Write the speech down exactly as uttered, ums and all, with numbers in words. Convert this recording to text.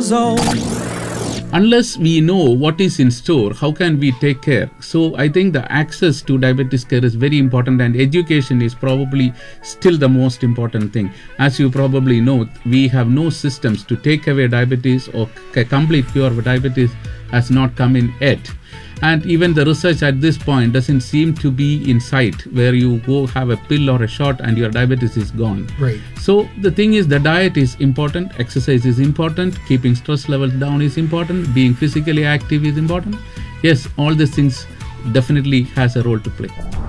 years old. Unless we know what is in store, how can we take care? So I think the access to diabetes care is very important, and education is probably still the most important thing. As you probably know, we have no systems to take away diabetes, or a complete cure of diabetes has not come in yet. And even the research at this point doesn't seem to be in sight, where you go have a pill or a shot and your diabetes is gone. Right. So the thing is, the diet is important, exercise is important, keeping stress levels down is important, being physically active is important. Yes, all these things definitely has a role to play.